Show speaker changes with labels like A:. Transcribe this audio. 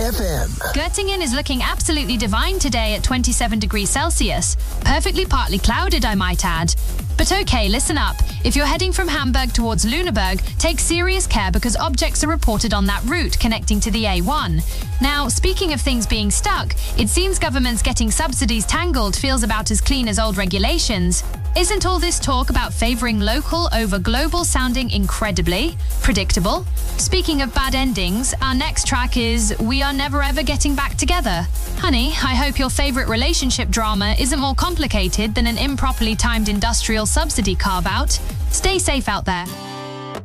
A: FM.
B: Göttingen is looking absolutely divine today at 27 degrees Celsius. Perfectly partly clouded, I might add. But okay, listen up. If you're heading from Hamburg towards Lüneburg, take serious care because objects are reported on that route connecting to the A1. Now, speaking of things being stuck, it seems government's getting subsidies tangled feels about as clean as old regulations. Isn't all this talk about favouring local over global sounding incredibly predictable? Speaking of bad endings, our next track is We Are Never Ever Getting Back Together. Honey, I hope your favourite relationship drama isn't more complicated than an improperly timed industrial subsidy carve-out. Stay safe out there.